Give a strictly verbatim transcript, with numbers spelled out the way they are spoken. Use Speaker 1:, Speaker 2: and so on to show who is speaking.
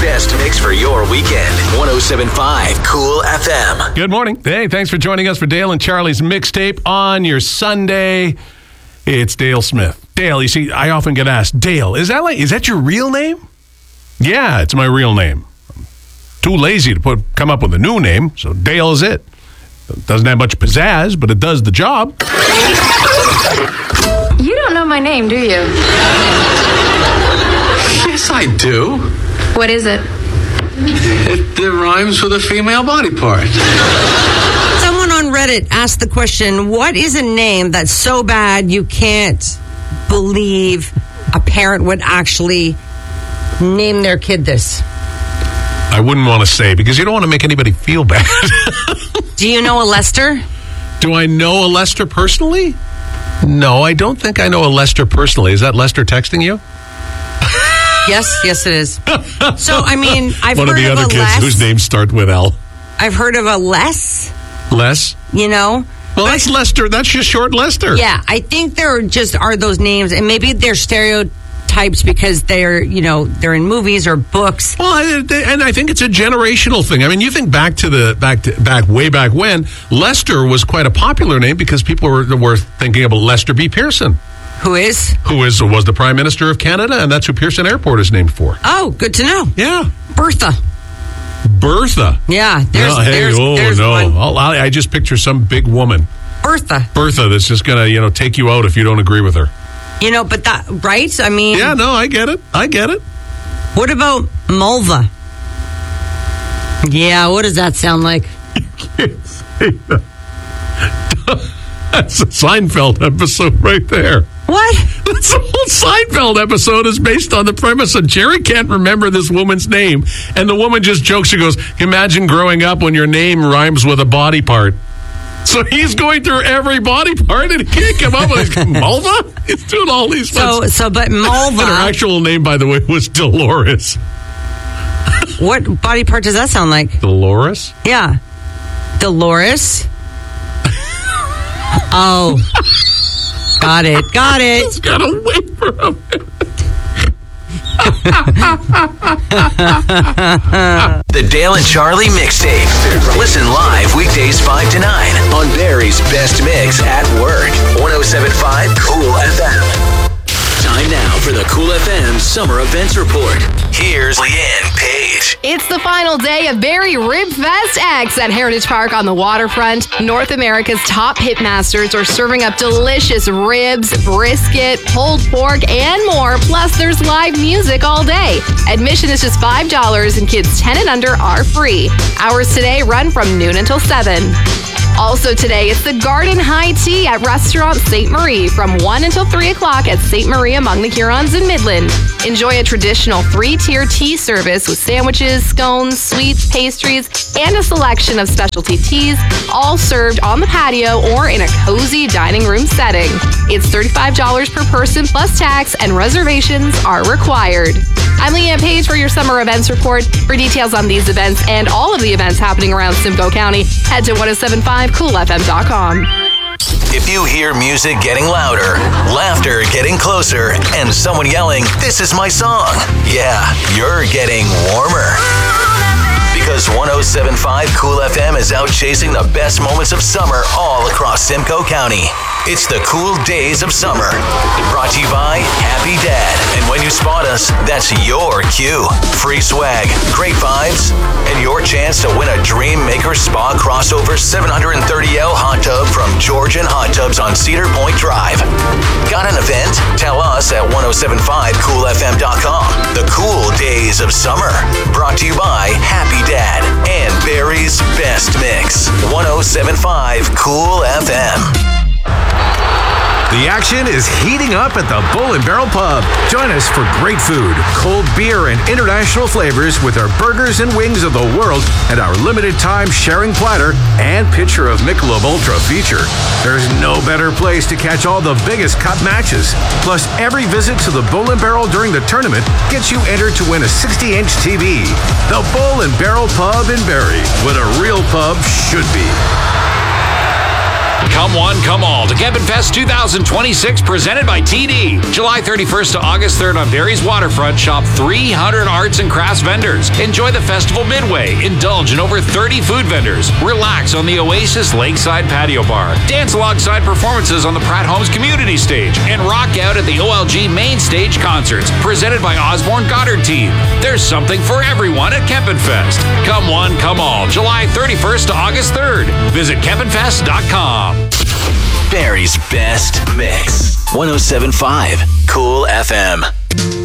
Speaker 1: best mix for your weekend. one oh seven point five Cool F M.
Speaker 2: Good morning. Hey, thanks for joining us for Dale and Charlie's mixtape on your Sunday. It's Dale Smith. Dale, you see, I often get asked, Dale, is that like, is that your real name? Yeah, it's my real name. I'm too lazy to put come up with a new name, so Dale is it. It doesn't have much pizzazz, but it does the job.
Speaker 3: You don't know my name, do you?
Speaker 4: Yes, I do.
Speaker 3: What is it?
Speaker 4: It, it rhymes with a female body part.
Speaker 5: Someone on Reddit asked the question, what is a name that's so bad you can't believe a parent would actually name their kid this?
Speaker 2: I wouldn't want to say, because you don't want to make anybody feel bad.
Speaker 5: Do you know a Lester?
Speaker 2: Do I know a Lester personally? No, I don't think I know a Lester personally. Is that Lester texting you?
Speaker 5: Yes, yes it is. So, I mean, I've
Speaker 2: One
Speaker 5: heard
Speaker 2: of the
Speaker 5: of
Speaker 2: other
Speaker 5: a
Speaker 2: kids
Speaker 5: Les.
Speaker 2: whose names start with L.
Speaker 5: I've heard of a Les,
Speaker 2: Les?
Speaker 5: you know?
Speaker 2: Well, that's Lester. That's just short Lester.
Speaker 5: Yeah, I think there just are those names, and maybe they're stereotypes because they're, you know, they're in movies or books.
Speaker 2: Well, I- and I think it's a generational thing. I mean, you think back to the back to, back way back when Lester was quite a popular name because people were were thinking about Lester B. Pearson,
Speaker 5: Who is?
Speaker 2: who is was the Prime Minister of Canada, and that's who Pearson Airport is named for.
Speaker 5: Oh, good to know.
Speaker 2: Yeah,
Speaker 5: Bertha.
Speaker 2: Bertha.
Speaker 5: Yeah, there's,
Speaker 2: No, hey,
Speaker 5: there's,
Speaker 2: oh
Speaker 5: there's
Speaker 2: no!
Speaker 5: one.
Speaker 2: I'll- I I just picture some big woman,
Speaker 5: Bertha.
Speaker 2: Bertha, that's just gonna you know take you out if you don't agree with her.
Speaker 5: You know, but that, right? I mean,
Speaker 2: Yeah, no, I get it. I get it.
Speaker 5: what about Mulva? Yeah, what does that sound like?
Speaker 2: That's a Seinfeld episode right there.
Speaker 5: What?
Speaker 2: This whole Seinfeld episode is based on the premise that Jerry can't remember this woman's name. And the woman just jokes, she goes, imagine growing up when your name rhymes with a body part. So he's going through every body part and he can't come up with Mulva? He's doing all these
Speaker 5: So,
Speaker 2: ones.
Speaker 5: so, but
Speaker 2: And her
Speaker 5: Mulva,
Speaker 2: actual name, by the way, was Dolores.
Speaker 5: what body part does that sound like?
Speaker 2: Dolores?
Speaker 5: Yeah. Dolores? Oh. Got it. Got it.
Speaker 2: Just gotta wait for a minute.
Speaker 1: The Dale and Charlie mixtape. Listen live weekdays five to nine on Barry's Best Mix at work. one oh seven point five Cool F M. Time now for the Cool F M Summer Events Report. Here's Leanne Page.
Speaker 6: It's the final day of Barry Rib Fest X at Heritage Park on the waterfront. North America's top pitmasters are serving up delicious ribs, brisket, pulled pork, and more. Plus, there's live music all day. Admission is just five dollars and kids ten and under are free. Hours today run from noon until seven. Also today, it's the Garden High Tea at Restaurant Saint Marie from one until three o'clock at Saint Marie among the Hurons in Midland. Enjoy a traditional three-tier tea service with sandwiches, scones, sweets, pastries, and a selection of specialty teas, all served on the patio or in a cozy dining room setting. It's thirty-five dollars per person plus tax, and reservations are required. I'm Leanne Page for your summer events report. For details on these events and all of the events happening around Simcoe County, head to one oh seven point five cool f m dot com.
Speaker 1: If you hear music getting louder, laughter getting closer, and someone yelling, "This is my song," yeah, you're getting warmer. Because one oh seven point five Cool F M is out chasing the best moments of summer all across Simcoe County. It's the Cool Days of Summer. Brought to you by Happy Dad. And when you spot us, that's your cue. Free swag, great vibes, and your chance to win a Dream Maker Spa Crossover seven hundred thirty L hot tub from Georgian Hot Tubs on Cedar Point Drive. Got an event? Tell us at one oh seven point five cool f m dot com. The Cool Days of Summer. Brought to you by Happy Dad and Barry's Best Mix. one oh seven point five Cool F M.
Speaker 7: The action is heating up at the Bull and Barrel Pub. Join us for great food, cold beer, and international flavors with our burgers and wings of the world and our limited time sharing platter and pitcher of Michelob Ultra feature. There's no better place to catch all the biggest cup matches. Plus, every visit to the Bull and Barrel during the tournament gets you entered to win a sixty inch T V. The Bull and Barrel Pub in Barrie, what a real pub should be.
Speaker 8: Come one, come all to Kempenfest two thousand twenty-six, presented by T D. July thirty-first to August third on Barrie's Waterfront. Shop three hundred arts and crafts vendors. Enjoy the festival midway. Indulge in over thirty food vendors. Relax on the Oasis Lakeside Patio Bar. Dance alongside performances on the Pratt Homes Community Stage. And rock out at the O L G Main Stage Concerts, presented by Osborne Goddard Team. There's something for everyone at Kempenfest. Come one, come all. July thirty-first to August third. Visit Kempenfest dot com.
Speaker 1: Barrie's best mix. one oh seven point five Cool F M.